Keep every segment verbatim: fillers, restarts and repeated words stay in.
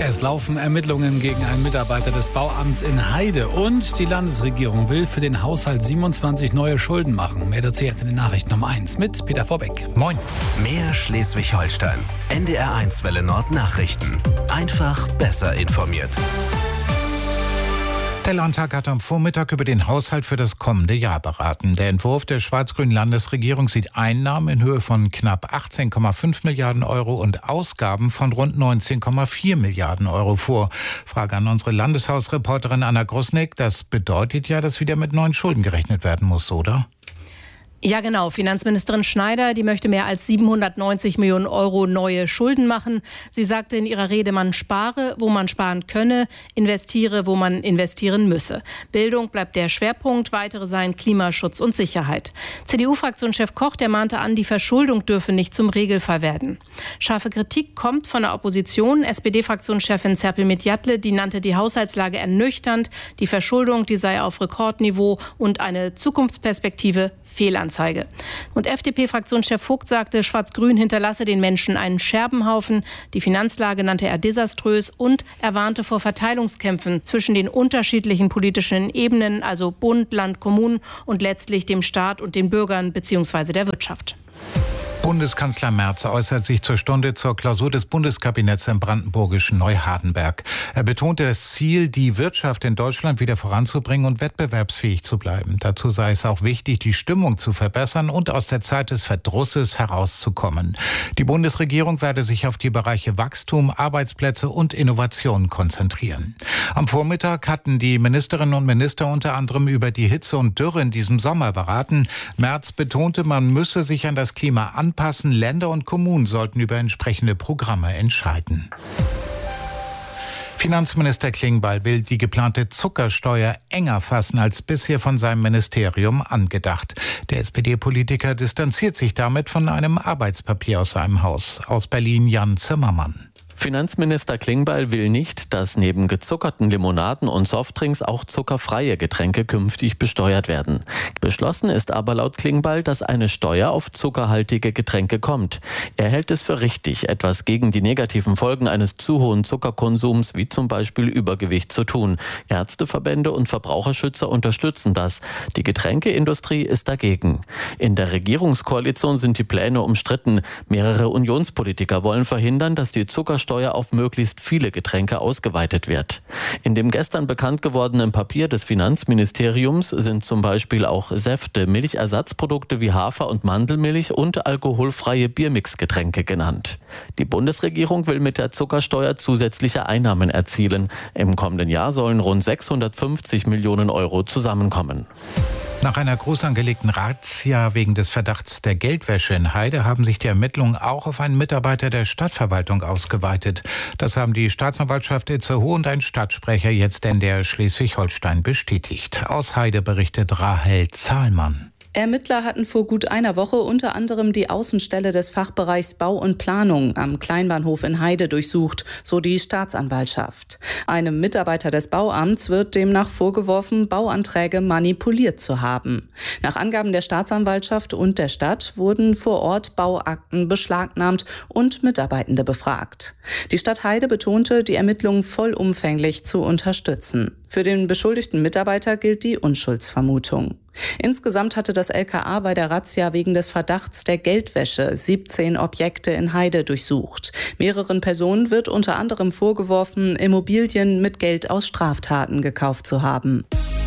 Es laufen Ermittlungen gegen einen Mitarbeiter des Bauamts in Heide. Und die Landesregierung will für den Haushalt siebenundzwanzig neue Schulden machen. Mehr dazu jetzt in den Nachrichten um eins mit Peter Vorbeck. Moin. Mehr Schleswig-Holstein. N D R eins Welle Nord Nachrichten. Einfach besser informiert. Der Landtag hat am Vormittag über den Haushalt für das kommende Jahr beraten. Der Entwurf der schwarz-grünen Landesregierung sieht Einnahmen in Höhe von knapp achtzehn Komma fünf Milliarden Euro und Ausgaben von rund neunzehn Komma vier Milliarden Euro vor. Frage an unsere Landeshausreporterin Anna Grusnick. Das bedeutet ja, dass wieder mit neuen Schulden gerechnet werden muss, oder? Ja, genau. Finanzministerin Schneider, die möchte mehr als siebenhundertneunzig Millionen Euro neue Schulden machen. Sie sagte in ihrer Rede, man spare, wo man sparen könne, investiere, wo man investieren müsse. Bildung bleibt der Schwerpunkt, weitere seien Klimaschutz und Sicherheit. C D U-Fraktionschef Koch, der mahnte an, die Verschuldung dürfe nicht zum Regelfall werden. Scharfe Kritik kommt von der Opposition. S P D-Fraktionschefin Zerpel-Medjatle, die nannte die Haushaltslage ernüchternd. Die Verschuldung, die sei auf Rekordniveau und eine Zukunftsperspektive Fehlanzeige. Und F D P-Fraktionschef Vogt sagte, Schwarz-Grün hinterlasse den Menschen einen Scherbenhaufen. Die Finanzlage nannte er desaströs und er warnte vor Verteilungskämpfen zwischen den unterschiedlichen politischen Ebenen, also Bund, Land, Kommunen und letztlich dem Staat und den Bürgern bzw. der Wirtschaft. Bundeskanzler Merz äußert sich zur Stunde zur Klausur des Bundeskabinetts im brandenburgischen Neuhardenberg. Er betonte das Ziel, die Wirtschaft in Deutschland wieder voranzubringen und wettbewerbsfähig zu bleiben. Dazu sei es auch wichtig, die Stimmung zu verbessern und aus der Zeit des Verdrusses herauszukommen. Die Bundesregierung werde sich auf die Bereiche Wachstum, Arbeitsplätze und Innovation konzentrieren. Am Vormittag hatten die Ministerinnen und Minister unter anderem über die Hitze und Dürre in diesem Sommer beraten. Merz betonte, man müsse sich an das Klima anpassen. Anpassen. Länder und Kommunen sollten über entsprechende Programme entscheiden. Finanzminister Klingbeil will die geplante Zuckersteuer enger fassen als bisher von seinem Ministerium angedacht. Der S P D-Politiker distanziert sich damit von einem Arbeitspapier aus seinem Haus. Aus Berlin Jan Zimmermann. Finanzminister Klingbeil will nicht, dass neben gezuckerten Limonaden und Softdrinks auch zuckerfreie Getränke künftig besteuert werden. Beschlossen ist aber laut Klingbeil, dass eine Steuer auf zuckerhaltige Getränke kommt. Er hält es für richtig, etwas gegen die negativen Folgen eines zu hohen Zuckerkonsums, wie zum Beispiel Übergewicht, zu tun. Ärzteverbände und Verbraucherschützer unterstützen das. Die Getränkeindustrie ist dagegen. In der Regierungskoalition sind die Pläne umstritten. Mehrere Unionspolitiker wollen verhindern, dass die Zuckersteuer auf möglichst viele Getränke ausgeweitet wird. In dem gestern bekannt gewordenen Papier des Finanzministeriums sind zum Beispiel auch Säfte, Milchersatzprodukte wie Hafer- und Mandelmilch und alkoholfreie Biermixgetränke genannt. Die Bundesregierung will mit der Zuckersteuer zusätzliche Einnahmen erzielen. Im kommenden Jahr sollen rund sechshundertfünfzig Millionen Euro zusammenkommen. Nach einer groß angelegten Razzia wegen des Verdachts der Geldwäsche in Heide haben sich die Ermittlungen auch auf einen Mitarbeiter der Stadtverwaltung ausgeweitet. Das haben die Staatsanwaltschaft Itzehoe und ein Stadtsprecher jetzt in der Schleswig-Holstein bestätigt. Aus Heide berichtet Rahel Zahlmann. Ermittler hatten vor gut einer Woche unter anderem die Außenstelle des Fachbereichs Bau und Planung am Kleinbahnhof in Heide durchsucht, so die Staatsanwaltschaft. Einem Mitarbeiter des Bauamts wird demnach vorgeworfen, Bauanträge manipuliert zu haben. Nach Angaben der Staatsanwaltschaft und der Stadt wurden vor Ort Bauakten beschlagnahmt und Mitarbeitende befragt. Die Stadt Heide betonte, die Ermittlungen vollumfänglich zu unterstützen. Für den beschuldigten Mitarbeiter gilt die Unschuldsvermutung. Insgesamt hatte das L K A bei der Razzia wegen des Verdachts der Geldwäsche siebzehn Objekte in Heide durchsucht. Mehreren Personen wird unter anderem vorgeworfen, Immobilien mit Geld aus Straftaten gekauft zu haben.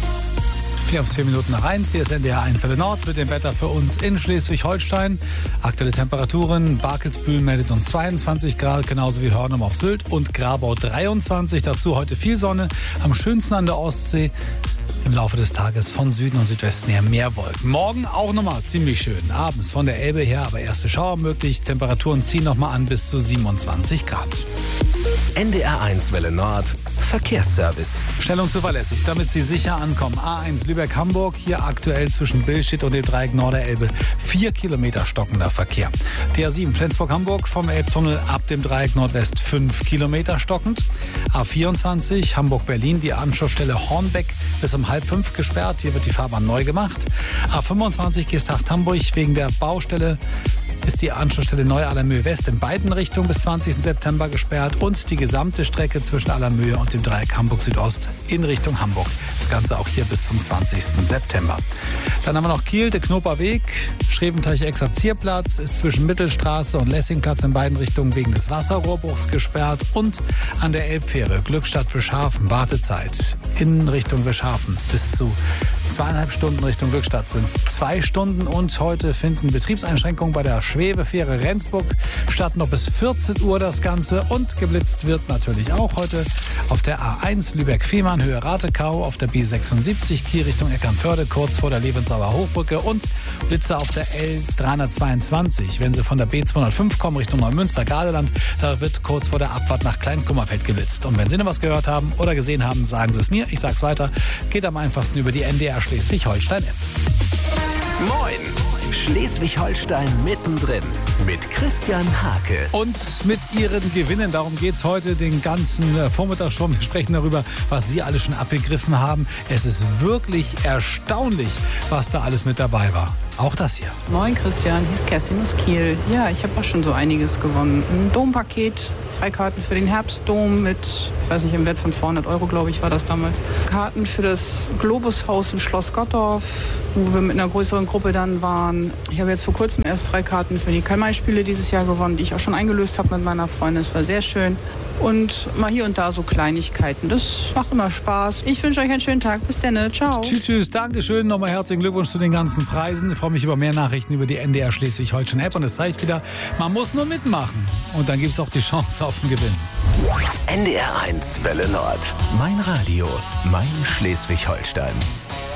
Vier bis vier Minuten nach eins, hier ist N D R eins Welle Nord mit dem Wetter für uns in Schleswig-Holstein. Aktuelle Temperaturen, Barkelsbühl meldet uns zweiundzwanzig Grad, genauso wie Hörnum auf Sylt und Grabau dreiundzwanzig. Dazu heute viel Sonne, am schönsten an der Ostsee. Im Laufe des Tages von Süden und Südwesten her mehr Wolken. Morgen auch nochmal ziemlich schön. Abends von der Elbe her aber erste Schauer möglich. Temperaturen ziehen nochmal an bis zu siebenundzwanzig Grad. N D R eins Welle Nord Verkehrsservice. Schnell und zuverlässig, damit Sie sicher ankommen. A eins Lübeck-Hamburg, hier aktuell zwischen Billstedt und dem Dreieck Norderelbe vier Kilometer stockender Verkehr. D A sieben Flensburg-Hamburg vom Elbtunnel ab dem Dreieck Nordwest fünf Kilometer stockend. A vierundzwanzig Hamburg-Berlin, die Anschlussstelle Hornbeck bis um halb fünf gesperrt. Hier wird die Fahrbahn neu gemacht. A fünfundzwanzig Geesthacht-Hamburg wegen der Baustelle ist die Anschlussstelle Neu-Allermöhe West in beiden Richtungen bis zwanzigsten September gesperrt und die gesamte Strecke zwischen Allermöhe und dem Dreieck Hamburg Südost in Richtung Hamburg. Das Ganze auch hier bis zum zwanzigsten September. Dann haben wir noch Kiel, der Knoper Weg, Schreventeich-Exerzierplatz ist zwischen Mittelstraße und Lessingplatz in beiden Richtungen wegen des Wasserrohrbruchs gesperrt und an der Elbfähre Glückstadt-Wischhafen Wartezeit in Richtung Wischhafen bis zu zweieinhalb Stunden Richtung Glückstadt sind es zwei Stunden und heute finden Betriebseinschränkungen bei der Schwebefähre Rendsburg statt, noch bis vierzehn Uhr das Ganze und geblitzt wird natürlich auch heute auf der A eins Lübeck-Fehmarn Höhe Ratekau, auf der B sechsundsiebzig Kiel Richtung Eckernförde kurz vor der Lebensauer Hochbrücke und Blitze auf der L dreihundertzweiundzwanzig. Wenn Sie von der B zweihundertfünf kommen Richtung Neumünster-Gardeland, da wird kurz vor der Abfahrt nach Kleinkummerfeld geblitzt. Und wenn Sie noch was gehört haben oder gesehen haben, sagen Sie es mir. Ich sag's weiter. Geht am einfachsten über die N D R Schleswig-Holstein-App. Moin! Schleswig-Holstein mittendrin mit Christian Hake. Und mit Ihren Gewinnen, darum geht es heute den ganzen Vormittag schon. Wir sprechen darüber, was Sie alles schon abgegriffen haben. Es ist wirklich erstaunlich, was da alles mit dabei war. Auch das hier. Moin Christian, hier ist Kerstin aus Kiel. Ja, ich habe auch schon so einiges gewonnen. Ein Dompaket, Freikarten für den Herbstdom mit, ich weiß nicht, im Wert von zweihundert Euro, glaube ich, war das damals. Karten für das Globushaus in Schloss Gottorf, wo wir mit einer größeren Gruppe dann waren. Ich habe jetzt vor kurzem erst Freikarten für die Karl-May-Spiele dieses Jahr gewonnen, die ich auch schon eingelöst habe mit meiner Freundin. Das war sehr schön. Und mal hier und da so Kleinigkeiten. Das macht immer Spaß. Ich wünsche euch einen schönen Tag. Bis dann. Ciao. Tschüss, tschüss. Dankeschön. Nochmal herzlichen Glückwunsch zu den ganzen Preisen. Ich freue mich über mehr Nachrichten über die N D R Schleswig-Holstein-App. Und es zeigt wieder, man muss nur mitmachen. Und dann gibt es auch die Chance auf den Gewinn. N D R eins Welle Nord. Mein Radio. Mein Schleswig-Holstein.